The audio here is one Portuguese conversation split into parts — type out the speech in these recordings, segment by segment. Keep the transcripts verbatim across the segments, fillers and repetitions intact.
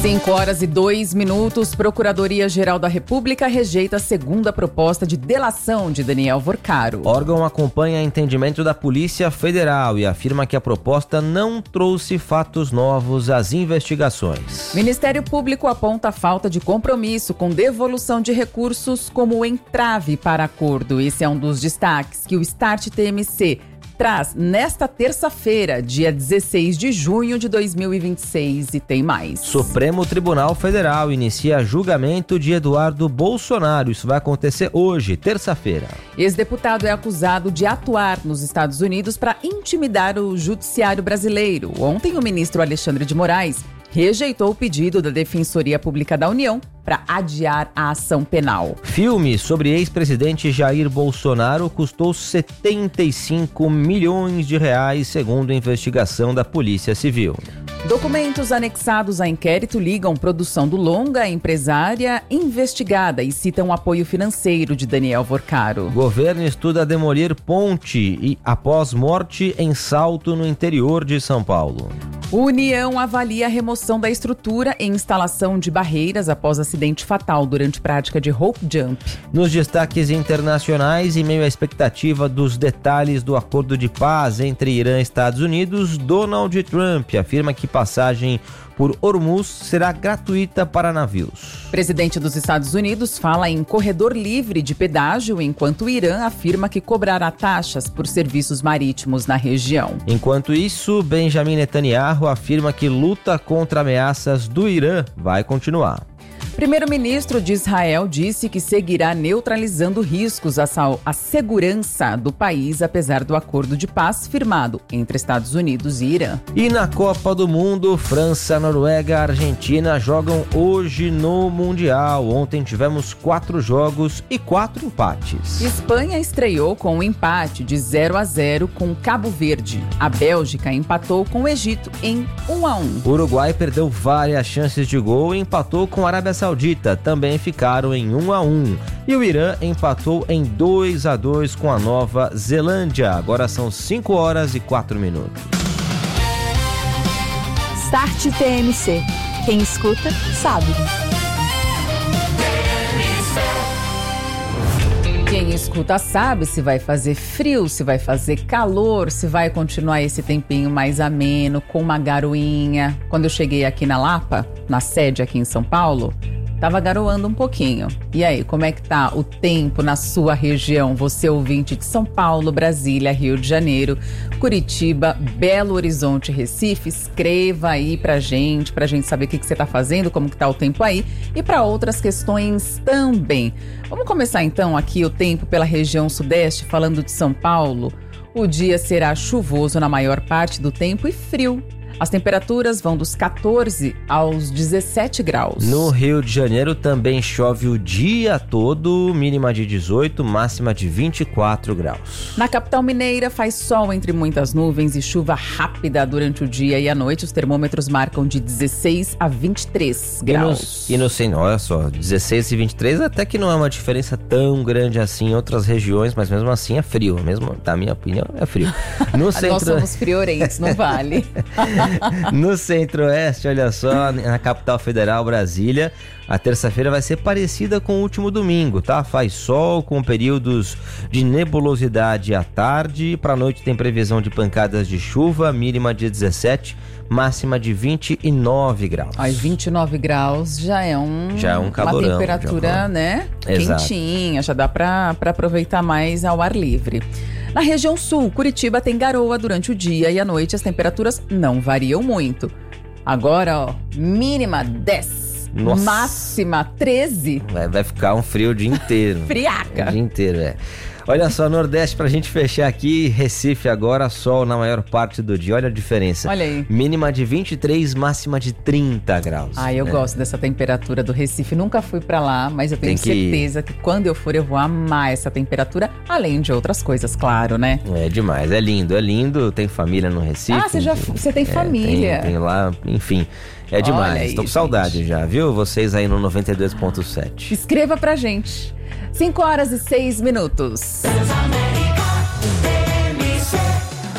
cinco horas e dois minutos, Procuradoria-Geral da República rejeita a segunda proposta de delação de Daniel Vorcaro. O órgão acompanha entendimento da Polícia Federal e afirma que a proposta não trouxe fatos novos às investigações. Ministério Público aponta a falta de compromisso com devolução de recursos como entrave para acordo. Esse é um dos destaques que o Start T M C traz nesta terça-feira, dia dezesseis de junho de dois mil e vinte e seis, e tem mais. Supremo Tribunal Federal inicia julgamento de Eduardo Bolsonaro. Isso vai acontecer hoje, terça-feira. Ex-deputado é acusado de atuar nos Estados Unidos para intimidar o judiciário brasileiro. Ontem, o ministro Alexandre de Moraes rejeitou o pedido da Defensoria Pública da União para adiar a ação penal. Filme sobre ex-presidente Jair Bolsonaro custou setenta e cinco milhões de reais, segundo a investigação da Polícia Civil. Documentos anexados a inquérito ligam produção do longa à empresária investigada e citam apoio financeiro de Daniel Vorcaro. Governo estuda demolir ponte e após morte em Salto, no interior de São Paulo. União avalia a remoção da estrutura e instalação de barreiras após acidente fatal durante prática de rope jump. Nos destaques internacionais, em meio à expectativa dos detalhes do acordo de paz entre Irã e Estados Unidos, Donald Trump afirma que passagem por Hormuz será gratuita para navios. Presidente dos Estados Unidos fala em corredor livre de pedágio, enquanto o Irã afirma que cobrará taxas por serviços marítimos na região. Enquanto isso, Benjamin Netanyahu afirma que luta contra ameaças do Irã vai continuar. Primeiro-ministro de Israel disse que seguirá neutralizando riscos à, sal- à segurança do país, apesar do acordo de paz firmado entre Estados Unidos e Irã. E na Copa do Mundo, França, Noruega e Argentina jogam hoje no Mundial. Ontem tivemos quatro jogos e quatro empates. Espanha estreou com um empate de zero a zero com Cabo Verde. A Bélgica empatou com o Egito em um a um. O Uruguai perdeu várias chances de gol e empatou com a Arábia Saudita, também ficaram em um a um. E o Irã empatou em dois a dois com a Nova Zelândia. Agora são cinco horas e quatro minutos. Start T M C. Quem escuta, sabe. Quem escuta sabe se vai fazer frio, se vai fazer calor, se vai continuar esse tempinho mais ameno, com uma garoinha. Quando eu cheguei aqui na Lapa, na sede aqui em São Paulo, tava garoando um pouquinho. E aí, como é que tá o tempo na sua região? Você ouvinte de São Paulo, Brasília, Rio de Janeiro, Curitiba, Belo Horizonte, Recife, escreva aí pra gente, pra gente saber o que, que você tá fazendo, como que tá o tempo aí e para outras questões também. Vamos começar então aqui o tempo pela região sudeste, falando de São Paulo. O dia será chuvoso na maior parte do tempo e frio. As temperaturas vão dos quatorze aos dezessete graus. No Rio de Janeiro também chove o dia todo, mínima de dezoito, máxima de vinte e quatro graus. Na capital mineira faz sol entre muitas nuvens e chuva rápida durante o dia e à noite. Os termômetros marcam de dezesseis a vinte e três graus. E no centro, olha só, dezesseis e vinte e três até que não é uma diferença tão grande assim em outras regiões, mas mesmo assim é frio, mesmo na minha opinião é frio. No centro... Nós somos friorentos, não vale. No centro-oeste, olha só, na capital federal, Brasília, a terça-feira vai ser parecida com o último domingo, tá? Faz sol com períodos de nebulosidade à tarde. Para a noite tem previsão de pancadas de chuva, mínima de dezessete, máxima de vinte e nove graus. Ai, vinte e nove graus já é um... Já é um calorão. Uma temperatura, já, né? Exato. Quentinha, já dá para aproveitar mais ao ar livre. Na região sul, Curitiba tem garoa durante o dia e à noite as temperaturas não variam muito. Agora, ó, mínima dez, Nossa. Máxima treze. Vai, vai ficar um frio o dia inteiro. Friaca. O dia inteiro, é. Olha só, Nordeste, pra gente fechar aqui, Recife agora, sol na maior parte do dia, olha a diferença. Olha aí. Mínima de vinte e três, máxima de trinta graus. Ah, eu é. gosto dessa temperatura do Recife, nunca fui pra lá, mas eu tenho Tem que... certeza que quando eu for eu vou amar essa temperatura, além de outras coisas, claro, né? É demais, é lindo, é lindo, tem família no Recife. Ah, você já você tem é, família. Tem, tem lá, enfim, é demais, aí, tô com saudade gente. já, viu? Vocês aí no noventa e dois ponto sete. Escreva pra gente. cinco horas e seis minutos.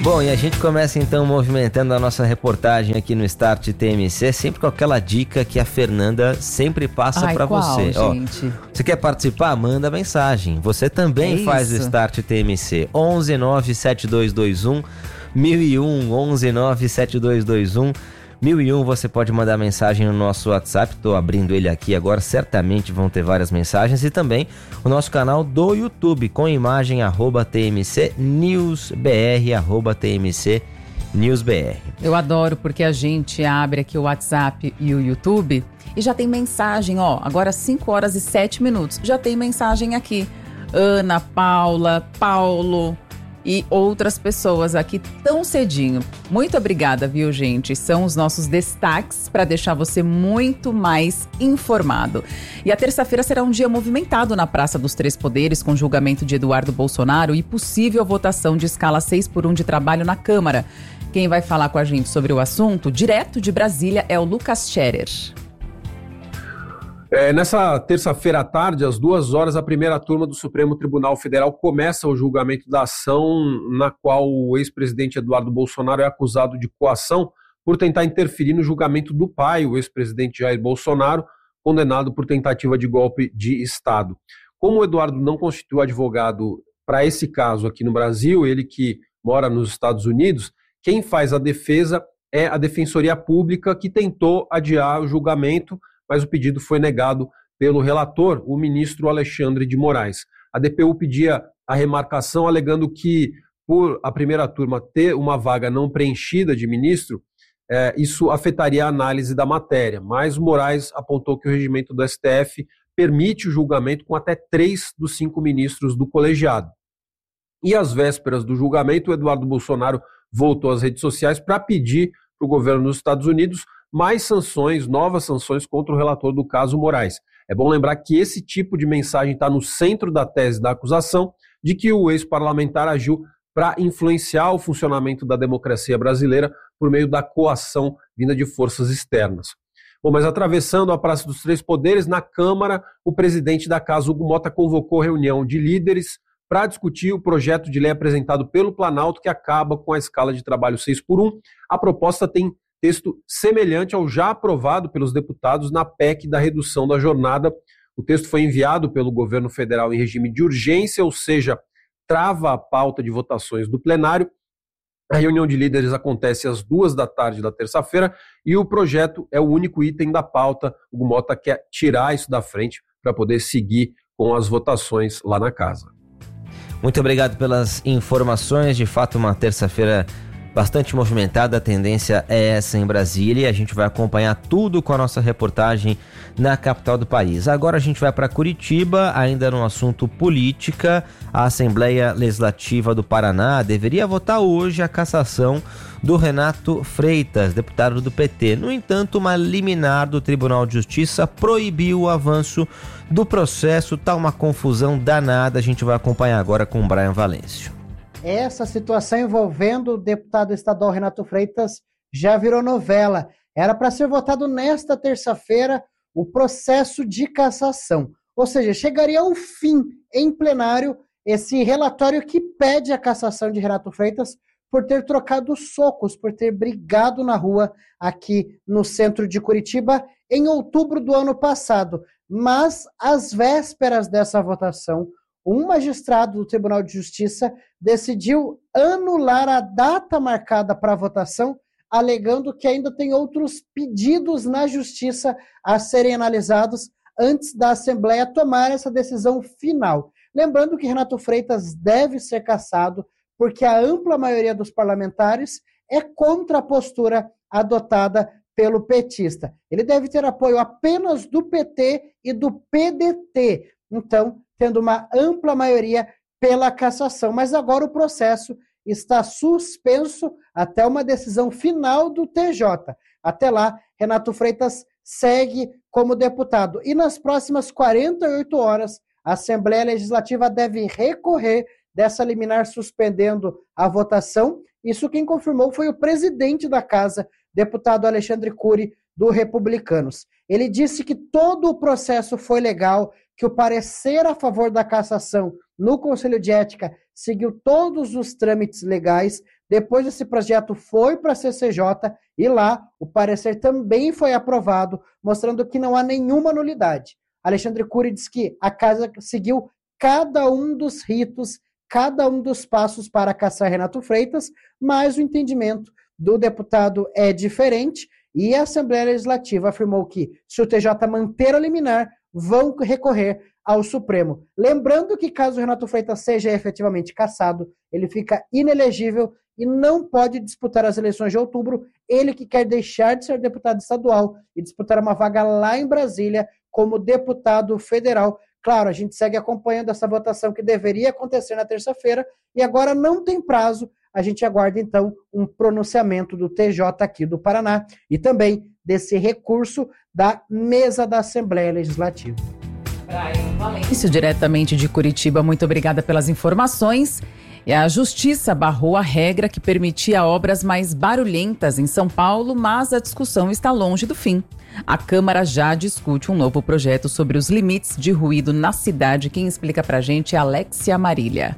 Bom, e a gente começa então movimentando a nossa reportagem aqui no Start T M C, sempre com aquela dica que a Fernanda sempre passa para você. Gente? Ó, você quer participar? Manda mensagem. Você também é faz isso. o Start T M C. onze nove sete dois dois um mil e um, onze nove sete dois dois um mil e um, você pode mandar mensagem no nosso WhatsApp, estou abrindo ele aqui agora, certamente vão ter várias mensagens, e também o nosso canal do YouTube, com imagem, arroba T M C News B R, arroba T M C News B R. Eu adoro porque a gente abre aqui o WhatsApp e o YouTube e já tem mensagem, ó, agora cinco horas e sete minutos, já tem mensagem aqui. Ana, Paula, Paulo e outras pessoas aqui tão cedinho. Muito obrigada, viu, gente? São os nossos destaques para deixar você muito mais informado. E a terça-feira será um dia movimentado na Praça dos Três Poderes, com julgamento de Eduardo Bolsonaro e possível votação de escala seis por um de trabalho na Câmara. Quem vai falar com a gente sobre o assunto, direto de Brasília, é o Lucas Scherer. É, nessa terça-feira à tarde, às duas horas, a primeira turma do Supremo Tribunal Federal começa o julgamento da ação na qual o ex-presidente Eduardo Bolsonaro é acusado de coação por tentar interferir no julgamento do pai, o ex-presidente Jair Bolsonaro, condenado por tentativa de golpe de Estado. Como o Eduardo não constituiu advogado para esse caso aqui no Brasil, ele que mora nos Estados Unidos, quem faz a defesa é a Defensoria Pública, que tentou adiar o julgamento, mas o pedido foi negado pelo relator, o ministro Alexandre de Moraes. A D P U pedia a remarcação, alegando que, por a primeira turma ter uma vaga não preenchida de ministro, eh, isso afetaria a análise da matéria. Mas o Moraes apontou que o regimento do S T F permite o julgamento com até três dos cinco ministros do colegiado. E às vésperas do julgamento, o Eduardo Bolsonaro voltou às redes sociais para pedir para o governo dos Estados Unidos mais sanções, novas sanções contra o relator do caso Moraes. É bom lembrar que esse tipo de mensagem está no centro da tese da acusação de que o ex-parlamentar agiu para influenciar o funcionamento da democracia brasileira por meio da coação vinda de forças externas. Bom, mas atravessando a Praça dos Três Poderes, na Câmara, o presidente da casa, Hugo Mota, convocou reunião de líderes para discutir o projeto de lei apresentado pelo Planalto que acaba com a escala de trabalho seis por um. A proposta tem texto semelhante ao já aprovado pelos deputados na P E C da redução da jornada. O texto foi enviado pelo governo federal em regime de urgência, ou seja, trava a pauta de votações do plenário. A reunião de líderes acontece às duas da tarde da terça-feira e o projeto é o único item da pauta. O Mota quer tirar isso da frente para poder seguir com as votações lá na casa. Muito obrigado pelas informações. De fato, uma terça-feira bastante movimentada, a tendência é essa em Brasília e a gente vai acompanhar tudo com a nossa reportagem na capital do país. Agora a gente vai para Curitiba, ainda no assunto política. A Assembleia Legislativa do Paraná deveria votar hoje a cassação do Renato Freitas, deputado do P T. No entanto, uma liminar do Tribunal de Justiça proibiu o avanço do processo. Tá uma confusão danada, a gente vai acompanhar agora com o Brian Valêncio. Essa situação envolvendo o deputado estadual Renato Freitas já virou novela. Era para ser votado nesta terça-feira o processo de cassação. Ou seja, chegaria ao fim em plenário esse relatório que pede a cassação de Renato Freitas por ter trocado socos, por ter brigado na rua aqui no centro de Curitiba em outubro do ano passado. Mas, às vésperas dessa votação, um magistrado do Tribunal de Justiça decidiu anular a data marcada para a votação, alegando que ainda tem outros pedidos na Justiça a serem analisados antes da Assembleia tomar essa decisão final. Lembrando que Renato Freitas deve ser cassado porque a ampla maioria dos parlamentares é contra a postura adotada pelo petista. Ele deve ter apoio apenas do P T e do P D T. Então, tendo uma ampla maioria pela cassação. Mas agora o processo está suspenso até uma decisão final do T J. Até lá, Renato Freitas segue como deputado. E nas próximas quarenta e oito horas, a Assembleia Legislativa deve recorrer dessa liminar suspendendo a votação. Isso quem confirmou foi o presidente da casa, deputado Alexandre Cury, do Republicanos. Ele disse que todo o processo foi legal, que o parecer a favor da cassação no Conselho de Ética seguiu todos os trâmites legais. Depois esse projeto foi para a C C J e lá o parecer também foi aprovado, mostrando que não há nenhuma nulidade. Alexandre Cury diz que a casa seguiu cada um dos ritos, cada um dos passos para cassar Renato Freitas, mas o entendimento do deputado é diferente e a Assembleia Legislativa afirmou que, se o T J manter a liminar, vão recorrer ao Supremo. Lembrando que, caso o Renato Freitas seja efetivamente cassado, ele fica inelegível e não pode disputar as eleições de outubro, ele que quer deixar de ser deputado estadual e disputar uma vaga lá em Brasília como deputado federal. Claro, a gente segue acompanhando essa votação que deveria acontecer na terça-feira e agora não tem prazo. A gente aguarda, então, um pronunciamento do T J aqui do Paraná e também desse recurso da mesa da Assembleia Legislativa. Isso diretamente de Curitiba, muito obrigada pelas informações. E a Justiça barrou a regra que permitia obras mais barulhentas em São Paulo, mas a discussão está longe do fim. A Câmara já discute um novo projeto sobre os limites de ruído na cidade. Quem explica pra gente é Alexia Marília.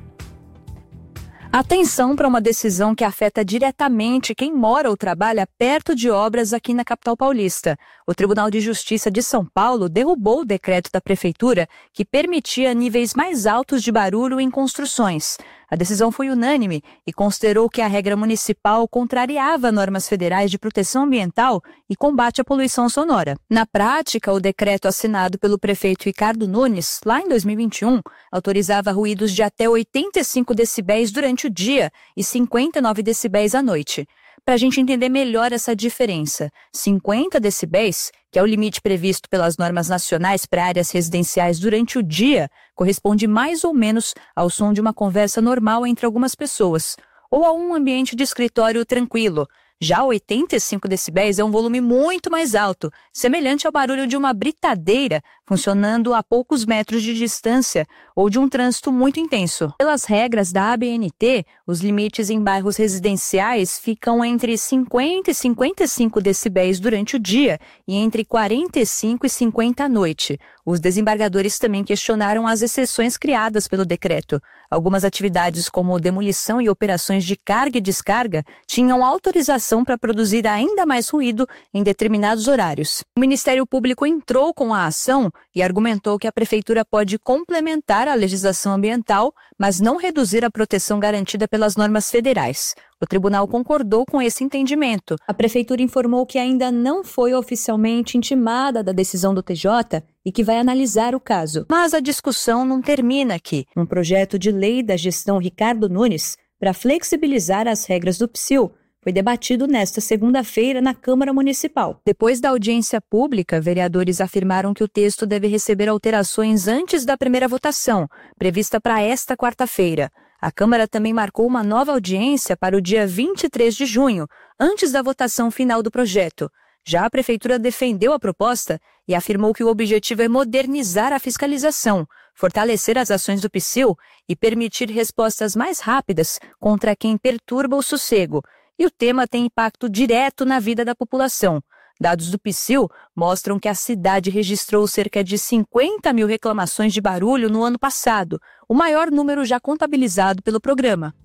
Atenção para uma decisão que afeta diretamente quem mora ou trabalha perto de obras aqui na capital paulista. O Tribunal de Justiça de São Paulo derrubou o decreto da Prefeitura que permitia níveis mais altos de barulho em construções. A decisão foi unânime e considerou que a regra municipal contrariava normas federais de proteção ambiental e combate à poluição sonora. Na prática, o decreto assinado pelo prefeito Ricardo Nunes, lá em dois mil e vinte e um, autorizava ruídos de até oitenta e cinco decibéis durante o dia e cinquenta e nove decibéis à noite. Para a gente entender melhor essa diferença, cinquenta decibéis, que é o limite previsto pelas normas nacionais para áreas residenciais durante o dia, corresponde mais ou menos ao som de uma conversa normal entre algumas pessoas, ou a um ambiente de escritório tranquilo. Já oitenta e cinco decibéis é um volume muito mais alto, semelhante ao barulho de uma britadeira, funcionando a poucos metros de distância ou de um trânsito muito intenso. Pelas regras da A B N T, os limites em bairros residenciais ficam entre cinquenta e cinquenta e cinco decibéis durante o dia e entre quarenta e cinco e cinquenta à noite. Os desembargadores também questionaram as exceções criadas pelo decreto. Algumas atividades, como demolição e operações de carga e descarga, tinham autorização para produzir ainda mais ruído em determinados horários. O Ministério Público entrou com a ação e argumentou que a Prefeitura pode complementar a legislação ambiental, mas não reduzir a proteção garantida pelas normas federais. O tribunal concordou com esse entendimento. A Prefeitura informou que ainda não foi oficialmente intimada da decisão do T J e que vai analisar o caso. Mas a discussão não termina aqui. Um projeto de lei da gestão Ricardo Nunes para flexibilizar as regras do P S I L foi debatido nesta segunda-feira na Câmara Municipal. Depois da audiência pública, vereadores afirmaram que o texto deve receber alterações antes da primeira votação, prevista para esta quarta-feira. A Câmara também marcou uma nova audiência para o dia vinte e três de junho, antes da votação final do projeto. Já a Prefeitura defendeu a proposta e afirmou que o objetivo é modernizar a fiscalização, fortalecer as ações do P S I L e permitir respostas mais rápidas contra quem perturba o sossego. E o tema tem impacto direto na vida da população. Dados do P S I L mostram que a cidade registrou cerca de cinquenta mil reclamações de barulho no ano passado, o maior número já contabilizado pelo programa.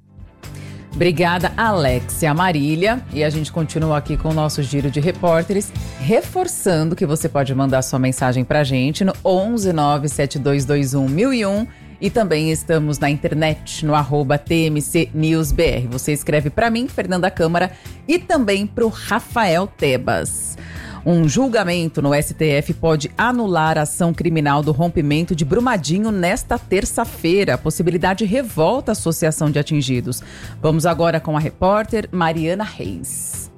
Obrigada, Alexia Marília. E a gente continua aqui com o nosso giro de repórteres, reforçando que você pode mandar sua mensagem pra gente no onze nove sete dois dois um mil e um. E também estamos na internet, no arroba T M C News B R. Você escreve para mim, Fernanda Câmara, e também para o Rafael Tebas. Um julgamento no S T F pode anular a ação criminal do rompimento de Brumadinho nesta terça-feira. A possibilidade revolta a associação de atingidos. Vamos agora com a repórter Mariana Reis.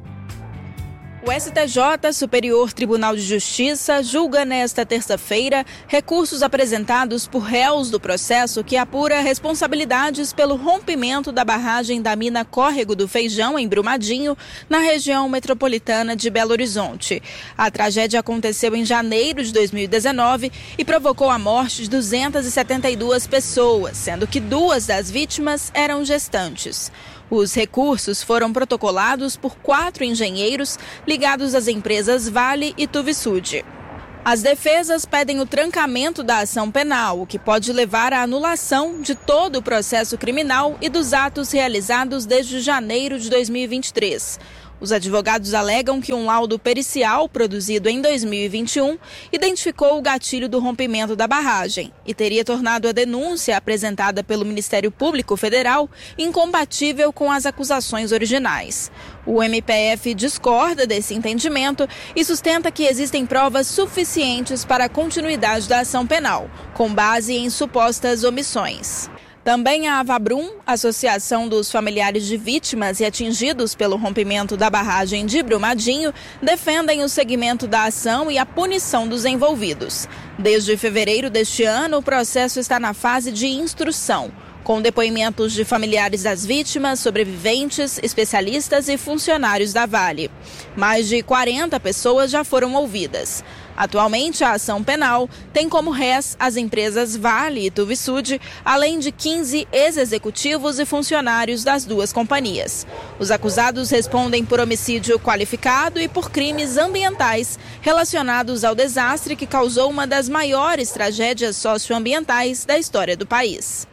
O S T J, Superior Tribunal de Justiça, julga nesta terça-feira recursos apresentados por réus do processo que apura responsabilidades pelo rompimento da barragem da mina Córrego do Feijão, em Brumadinho, na região metropolitana de Belo Horizonte. A tragédia aconteceu em janeiro de dois mil e dezenove e provocou a morte de duzentas e setenta e duas pessoas, sendo que duas das vítimas eram gestantes. Os recursos foram protocolados por quatro engenheiros ligados às empresas Vale e Tuvisud. As defesas pedem o trancamento da ação penal, o que pode levar à anulação de todo o processo criminal e dos atos realizados desde janeiro de dois mil e vinte e três. Os advogados alegam que um laudo pericial produzido em dois mil e vinte e um identificou o gatilho do rompimento da barragem e teria tornado a denúncia apresentada pelo Ministério Público Federal incompatível com as acusações originais. O M P F discorda desse entendimento e sustenta que existem provas suficientes para a continuidade da ação penal, com base em supostas omissões. Também a Avabrum, Associação dos Familiares de Vítimas e Atingidos pelo Rompimento da Barragem de Brumadinho, defendem o segmento da ação e a punição dos envolvidos. Desde fevereiro deste ano, o processo está na fase de instrução, com depoimentos de familiares das vítimas, sobreviventes, especialistas e funcionários da Vale. Mais de quarenta pessoas já foram ouvidas. Atualmente, a ação penal tem como réis as empresas Vale e Tuvisud, além de quinze ex-executivos e funcionários das duas companhias. Os acusados respondem por homicídio qualificado e por crimes ambientais relacionados ao desastre que causou uma das maiores tragédias socioambientais da história do país.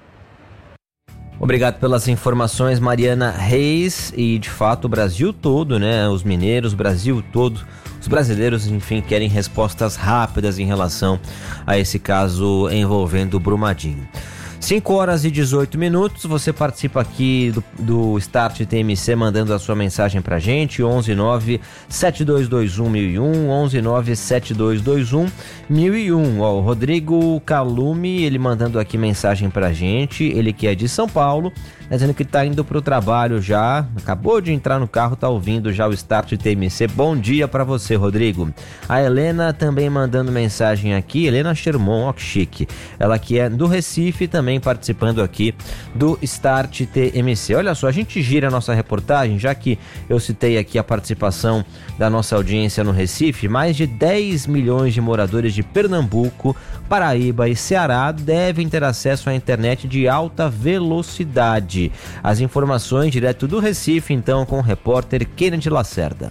Obrigado pelas informações, Mariana Reis. E de fato o Brasil todo, né? Os mineiros, o Brasil todo, os brasileiros, enfim, querem respostas rápidas em relação a esse caso envolvendo Brumadinho. cinco horas e dezoito minutos, você participa aqui do, do Start T M C mandando a sua mensagem pra gente, onze nove sete dois dois um mil e um, onze nove sete dois dois um mil e um. Ó, o Rodrigo Calume, ele mandando aqui mensagem pra gente, ele que é de São Paulo, dizendo que tá indo pro trabalho já, acabou de entrar no carro, tá ouvindo já o Start T M C. Bom dia pra você, Rodrigo. A Helena também mandando mensagem aqui, Helena Sherman, ó que chique, ela que é do Recife, também participando aqui do Start T M C. Olha só, a gente gira a nossa reportagem, já que eu citei aqui a participação da nossa audiência no Recife, mais de dez milhões de moradores de Pernambuco, Paraíba e Ceará devem ter acesso à internet de alta velocidade. As informações direto do Recife, então, com o repórter Kennedy Lacerda.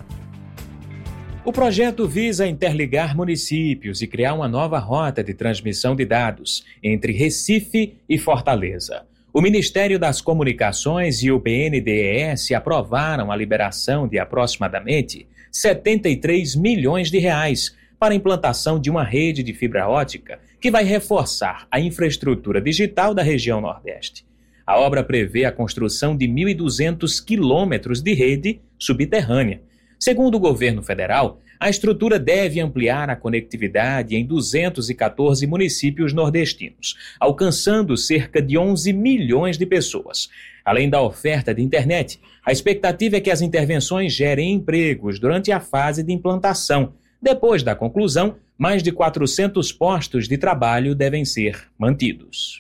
O projeto visa interligar municípios e criar uma nova rota de transmissão de dados entre Recife e Fortaleza. O Ministério das Comunicações e o B N D E S aprovaram a liberação de aproximadamente setenta e três milhões de reais para a implantação de uma rede de fibra ótica que vai reforçar a infraestrutura digital da região Nordeste. A obra prevê a construção de mil e duzentos quilômetros de rede subterrânea. Segundo o governo federal, a estrutura deve ampliar a conectividade em duzentos e quatorze municípios nordestinos, alcançando cerca de onze milhões de pessoas. Além da oferta de internet, a expectativa é que as intervenções gerem empregos durante a fase de implantação. Depois da conclusão, mais de quatrocentos postos de trabalho devem ser mantidos.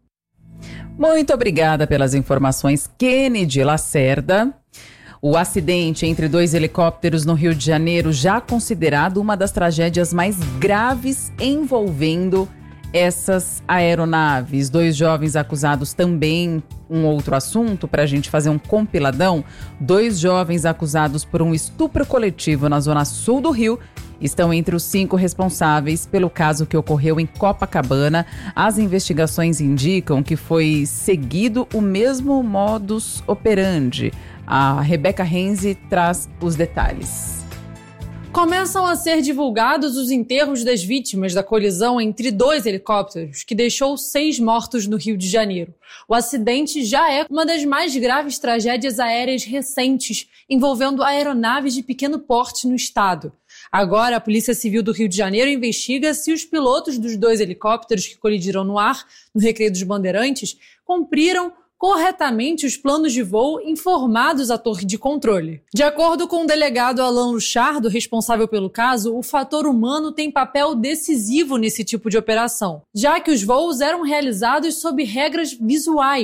Muito obrigada pelas informações, Kennedy Lacerda. O acidente entre dois helicópteros no Rio de Janeiro, já considerado uma das tragédias mais graves envolvendo essas aeronaves. Dois jovens acusados também, um outro assunto para a gente fazer um compiladão. Dois jovens acusados por um estupro coletivo na zona sul do Rio estão entre os cinco responsáveis pelo caso que ocorreu em Copacabana. As investigações indicam que foi seguido o mesmo modus operandi. A Rebeca Renzi traz os detalhes. Começam a ser divulgados os enterros das vítimas da colisão entre dois helicópteros, que deixou seis mortos no Rio de Janeiro. O acidente já é uma das mais graves tragédias aéreas recentes, envolvendo aeronaves de pequeno porte no estado. Agora, a Polícia Civil do Rio de Janeiro investiga se os pilotos dos dois helicópteros que colidiram no ar, no Recreio dos Bandeirantes, cumpriram corretamente os planos de voo informados à torre de controle. De acordo com o delegado Alan Luchardo, responsável pelo caso, o fator humano tem papel decisivo nesse tipo de operação, já que os voos eram realizados sob regras visuais,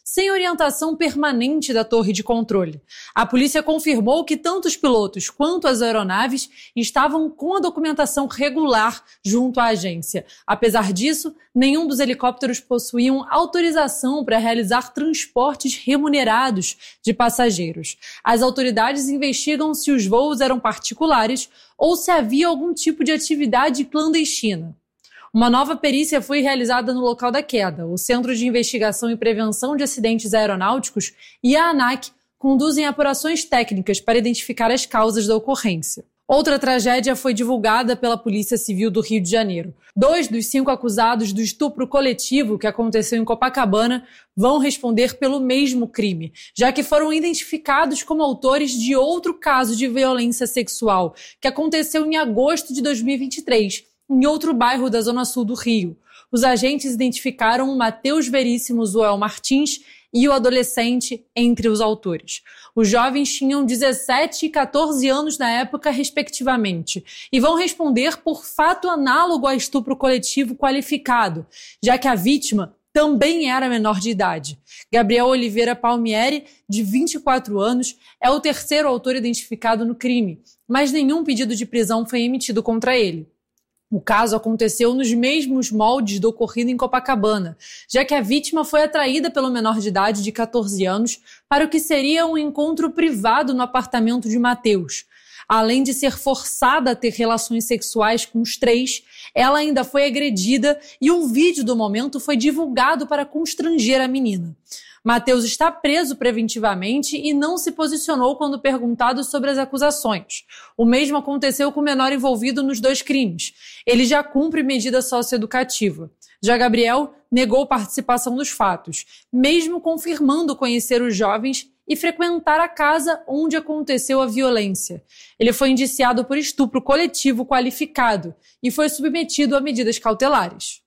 sem orientação permanente da torre de controle. A polícia confirmou que tanto os pilotos quanto as aeronaves estavam com a documentação regular junto à agência. Apesar disso, nenhum dos helicópteros possuíam autorização para realizar transportes remunerados de passageiros. As autoridades investigam se os voos eram particulares ou se havia algum tipo de atividade clandestina. Uma nova perícia foi realizada no local da queda. O Centro de Investigação e Prevenção de Acidentes Aeronáuticos e a ANAC conduzem apurações técnicas para identificar as causas da ocorrência. Outra tragédia foi divulgada pela Polícia Civil do Rio de Janeiro. Dois dos cinco acusados do estupro coletivo que aconteceu em Copacabana vão responder pelo mesmo crime, já que foram identificados como autores de outro caso de violência sexual, que aconteceu em agosto de dois mil e vinte e três, em outro bairro da Zona Sul do Rio. Os agentes identificaram Matheus Veríssimo Zoel Martins e o adolescente entre os autores. Os jovens tinham dezessete e quatorze anos na época, respectivamente, e vão responder por fato análogo a estupro coletivo qualificado, já que a vítima também era menor de idade. Gabriel Oliveira Palmieri, de vinte e quatro anos, é o terceiro autor identificado no crime, mas nenhum pedido de prisão foi emitido contra ele. O caso aconteceu nos mesmos moldes do ocorrido em Copacabana, já que a vítima foi atraída pelo menor de idade de quatorze anos para o que seria um encontro privado no apartamento de Matheus. Além de ser forçada a ter relações sexuais com os três, ela ainda foi agredida e um vídeo do momento foi divulgado para constranger a menina. Matheus está preso preventivamente e não se posicionou quando perguntado sobre as acusações. O mesmo aconteceu com o menor envolvido nos dois crimes. Ele já cumpre medida socioeducativa. Já Gabriel negou participação nos fatos, mesmo confirmando conhecer os jovens e frequentar a casa onde aconteceu a violência. Ele foi indiciado por estupro coletivo qualificado e foi submetido a medidas cautelares.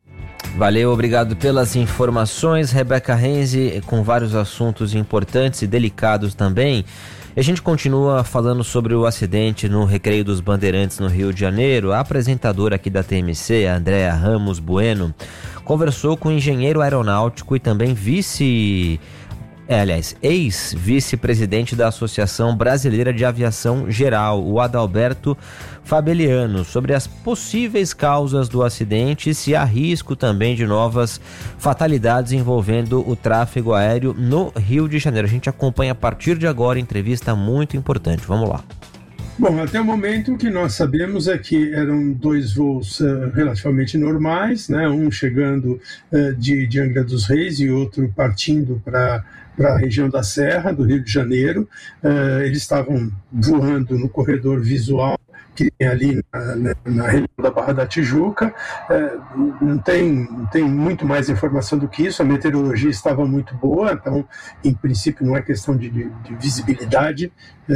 Valeu, obrigado pelas informações, Rebeca Renzi, com vários assuntos importantes e delicados também. E a gente continua falando sobre o acidente no Recreio dos Bandeirantes no Rio de Janeiro. A apresentadora aqui da T M C, a Andréa Ramos Bueno, conversou com o engenheiro aeronáutico e também vice... É, aliás, ex-vice-presidente da Associação Brasileira de Aviação Geral, o Adalberto Fabeliano, sobre as possíveis causas do acidente e se há risco também de novas fatalidades envolvendo o tráfego aéreo no Rio de Janeiro. A gente acompanha a partir de agora, entrevista muito importante. Vamos lá. Bom, até o momento o que nós sabemos é que eram dois voos uh, relativamente normais, né? Um chegando uh, de, de Angra dos Reis e outro partindo para para a região da Serra, do Rio de Janeiro. Uh, eles estavam voando no corredor visual que tem ali na, na, na região da Barra da Tijuca. Uh, não, tem, não tem muito mais informação do que isso. A meteorologia estava muito boa, então, em princípio, não é questão de, de, de visibilidade.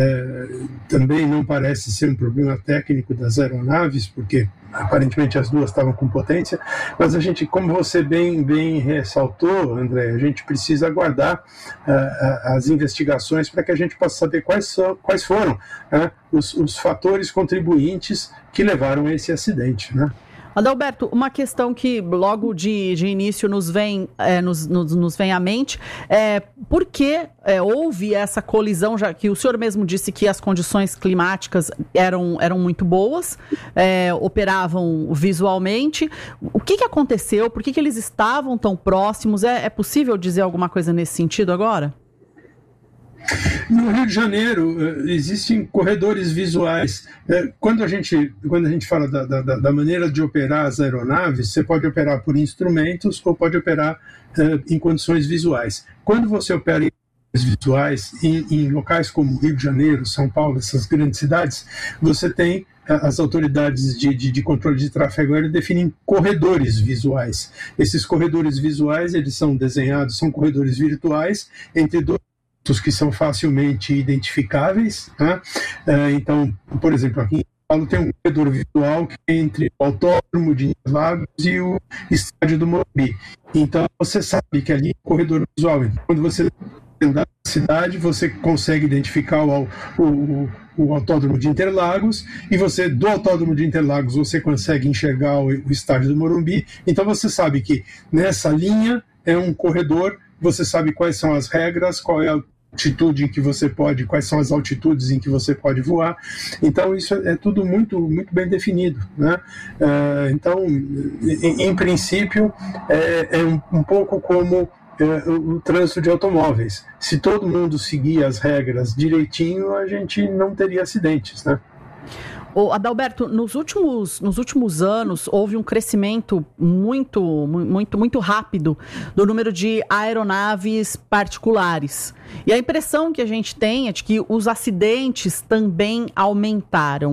Uh, também não parece ser um problema técnico das aeronaves, porque aparentemente as duas estavam com potência, mas a gente, como você bem, bem ressaltou, André, a gente precisa aguardar uh, as investigações para que a gente possa saber quais, são, quais foram uh, os, os fatores contribuintes que levaram a esse acidente, né? Adalberto, uma questão que logo de, de início nos vem, é, nos, nos, nos vem à mente é por que é, houve essa colisão, já que o senhor mesmo disse que as condições climáticas eram, eram muito boas, é, operavam visualmente. O que, que aconteceu? Por que, que eles estavam tão próximos? É, é possível dizer alguma coisa nesse sentido agora? No Rio de Janeiro existem corredores visuais. Quando a gente, quando a gente fala da, da, da maneira de operar as aeronaves, você pode operar por instrumentos ou pode operar uh, em condições visuais. Quando você opera em condições visuais, em, em locais como Rio de Janeiro, São Paulo, essas grandes cidades, você tem as autoridades de, de, de controle de tráfego aéreo definem corredores visuais. Esses corredores visuais, eles são desenhados, são corredores virtuais entre dois que são facilmente identificáveis, né? Então, por exemplo, aqui em São Paulo tem um corredor visual que é entre o Autódromo de Interlagos e o Estádio do Morumbi. Então, você sabe que ali é um corredor visual. Então, quando você anda na cidade, você consegue identificar o, o, o Autódromo de Interlagos, e você, do Autódromo de Interlagos, você consegue enxergar o, o Estádio do Morumbi. Então, você sabe que nessa linha é um corredor você sabe quais são as regras, qual é a altitude em que você pode, quais são as altitudes em que você pode voar. Então isso é tudo muito, muito bem definido, né? É, então, em, em princípio, é, é um, um pouco como é, o, o trânsito de automóveis. Se todo mundo seguir as regras direitinho, a gente não teria acidentes, né? Ô, Adalberto, nos últimos, nos últimos anos houve um crescimento muito, muito, muito rápido do número de aeronaves particulares. E a impressão que a gente tem é de que os acidentes também aumentaram.